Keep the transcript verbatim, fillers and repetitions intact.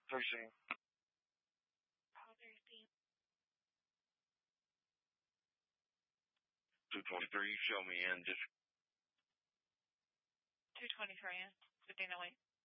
Thirteen. Two twenty-three. Show me in. Just two twenty-three in. fifteen oh eight.